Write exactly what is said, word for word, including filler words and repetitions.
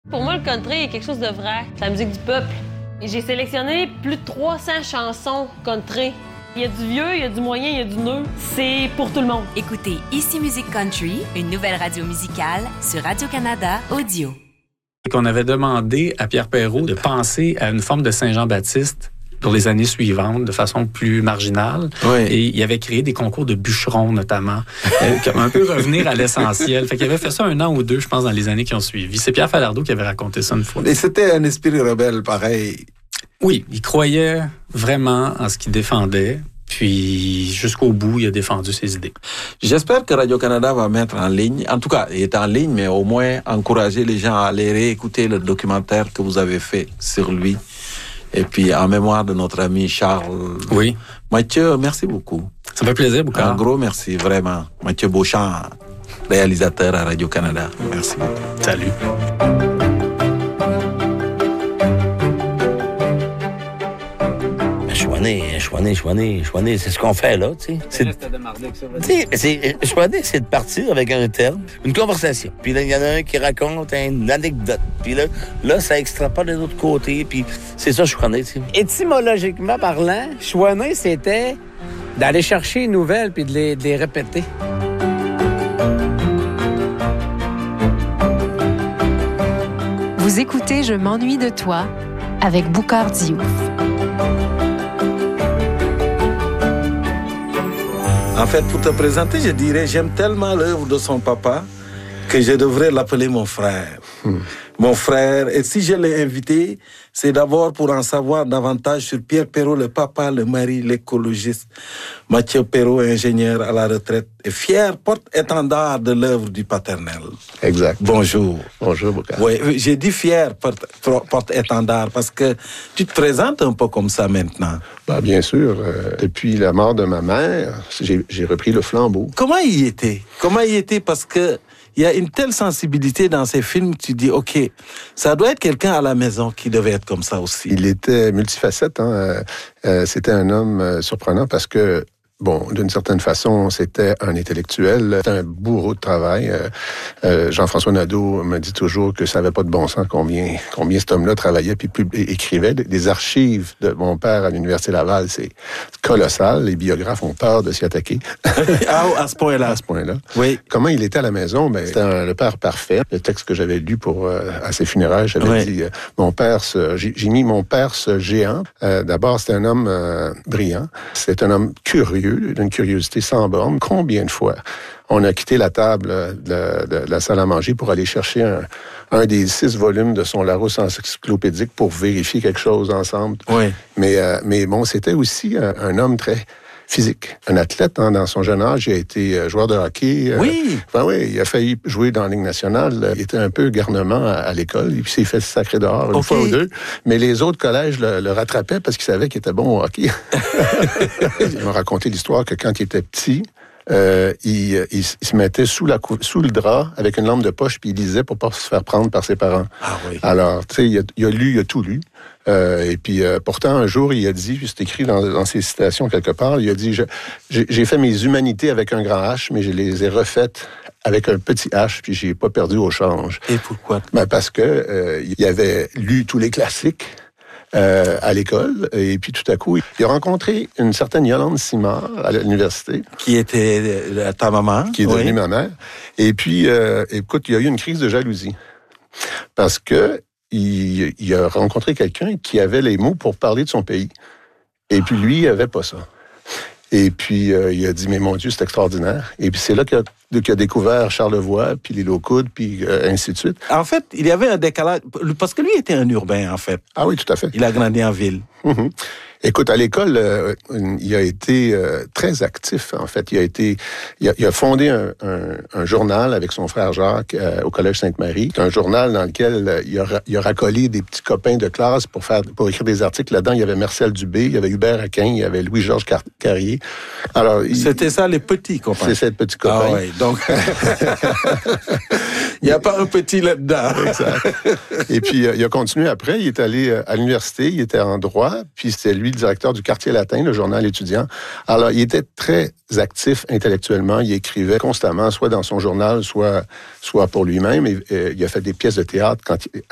Pour moi, le country est quelque chose de vrai. C'est la musique du peuple. Et j'ai sélectionné plus de trois cents chansons country. Il y a du vieux, il y a du moyen, il y a du neuf. C'est pour tout le monde. Écoutez Ici Musique Country, une nouvelle radio musicale sur Radio-Canada Audio. Et qu'on avait demandé à Pierre Perrault de penser à une forme de Saint-Jean-Baptiste pour les années suivantes, de façon plus marginale. Oui. Et il avait créé des concours de bûcherons, notamment, comme un peu revenir à l'essentiel. Fait qu'il avait fait ça un an ou deux, je pense, dans les années qui ont suivi. C'est Pierre Falardeau qui avait raconté ça une fois. Et c'était un esprit rebelle, pareil. Oui, il croyait vraiment en ce qu'il défendait. Puis, jusqu'au bout, il a défendu ses idées. J'espère que Radio-Canada va mettre en ligne, en tout cas, il est en ligne, mais au moins encourager les gens à aller réécouter le documentaire que vous avez fait sur lui. Et puis, en mémoire de notre ami Charles. Oui. Mathieu, merci beaucoup. Ça me fait plaisir, Boucard. Un gros merci, vraiment. Mathieu Beauchamp, réalisateur à Radio-Canada. Merci beaucoup. Salut. Chouané, chouané, chouané, chouané, c'est ce qu'on fait là, tu sais. C'est, c'est, chouané, c'est de partir avec un terme, une conversation. Puis là, il y en a un qui raconte une anecdote. Puis là, là, ça extrapole de l'autre côté. Puis c'est ça, chouané, tu sais. Étymologiquement parlant, chouané, c'était d'aller chercher une nouvelle puis de les, de les répéter. Vous écoutez Je m'ennuie de toi avec Boucard Diouf. En fait, pour te présenter, je dirais, j'aime tellement l'œuvre de son papa que je devrais l'appeler mon frère. Hmm. Mon frère, et si je l'ai invité, c'est d'abord pour en savoir davantage sur Pierre Perrault, le papa, le mari, l'écologiste. Mathieu Perrault, ingénieur à la retraite, et fier porte-étendard de l'œuvre du paternel. Exact. Bonjour. Bonjour, Boucard. Oui, j'ai dit fier porte-étendard parce que tu te présentes un peu comme ça maintenant. Bah, bien sûr. Euh, depuis la mort de ma mère, j'ai, j'ai repris le flambeau. Comment il était? Comment il était? Parce que il y a une telle sensibilité dans ces films que tu dis, OK, ça doit être quelqu'un à la maison qui devait être comme ça aussi. Il était multifacette. Hein? Euh, euh, c'était un homme euh, surprenant parce que, bon, d'une certaine façon, c'était un intellectuel, c'était un bourreau de travail. Euh, euh, Jean-François Nadeau me dit toujours que ça n'avait pas de bon sens combien, combien cet homme-là travaillait puis pub- écrivait. Les archives de mon père à l'Université Laval, c'est colossal. Les biographes ont peur de s'y attaquer. Ah, à ce point-là. À ce point-là. Oui. Comment il était à la maison? Ben, c'était un, le père parfait. Le texte que j'avais lu pour euh, à ses funérailles, j'avais oui. dit euh, mon père, ce, j'ai, j'ai mis mon père ce géant. Euh, d'abord, c'était un homme euh, brillant. C'est un homme curieux, d'une curiosité sans borne. Combien de fois on a quitté la table de, de, de la salle à manger pour aller chercher un, un des six volumes de son Larousse encyclopédique pour vérifier quelque chose ensemble. Oui. Mais, euh, mais bon, c'était aussi un, un homme très physique. Un athlète, hein, dans son jeune âge, il a été euh, joueur de hockey. Euh, oui! Enfin, oui, il a failli jouer dans la Ligue nationale. Il était un peu garnement à, à l'école. Et puis, il s'est fait sacrer dehors une okay. fois ou deux. Mais les autres collèges le, le rattrapaient parce qu'ils savaient qu'il était bon au hockey. Il m'a raconté l'histoire que quand il était petit, Euh, il, il, il se mettait sous, la, sous le drap avec une lampe de poche puis il lisait pour pas se faire prendre par ses parents. Ah oui. Alors, tu sais, il, il a lu, il a tout lu. Euh, et puis, euh, pourtant, un jour, il a dit, puis c'est écrit dans, dans ses citations quelque part, il a dit, je, j'ai, j'ai fait mes humanités avec un grand H, mais je les ai refaites avec un petit H, puis j'ai pas perdu au change. Et pourquoi? Ben parce que euh, il avait lu tous les classiques. Euh, à l'école, et puis tout à coup, il a rencontré une certaine Yolande Simard à l'université. Qui était euh, ta maman. Qui est devenue oui. ma mère. Et puis, euh, écoute, il y a eu une crise de jalousie. Parce que il, il a rencontré quelqu'un qui avait les mots pour parler de son pays. Et puis lui, il avait pas ça. Et puis, euh, il a dit, mais mon Dieu, c'est extraordinaire. Et puis, c'est là qu'il a, qu'il a découvert Charlevoix, puis l'île aux Coudes, puis euh, ainsi de suite. En fait, il y avait un décalage, parce que lui était un urbain, en fait. Ah oui, tout à fait. Il a grandi en ville. Mm-hmm. Écoute, à l'école, euh, il a été euh, très actif, en fait. Il a été, il a, il a fondé un, un, un journal avec son frère Jacques euh, au Collège Sainte-Marie. C'est un journal dans lequel euh, il, a, il a racolé des petits copains de classe pour faire, pour écrire des articles. Là-dedans, il y avait Marcel Dubé, il y avait Hubert Aquin, il y avait Louis-Georges Car- Carrier. Alors, il, c'était ça, les petits copains. C'est ça, les petits copains. Ah ouais, donc... il n'y a pas un petit là-dedans. Exact. Et puis, euh, il a continué après. Il est allé euh, à l'université, il était en droit, puis c'était lui le directeur du Quartier latin, le journal étudiant. Alors, il était très actif intellectuellement. Il écrivait constamment, soit dans son journal, soit, soit pour lui-même. Et, et, il a fait des pièces de théâtre quand,